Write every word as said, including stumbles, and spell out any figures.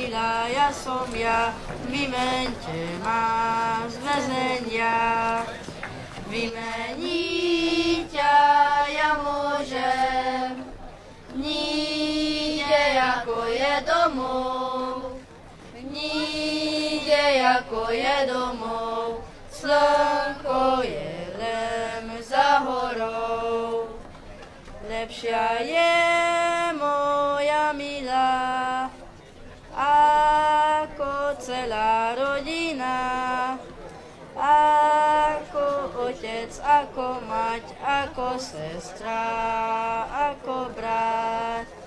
milá, ja som ja, vymeňte ma z väzenia. Vymeniť ťa ja môžem, nikde ako je domov, nikde ako je domov, slnko je len za horou. Lepšia je moja milá, ako celá rodina, ako otec, ako mať, ako sestra, ako brat.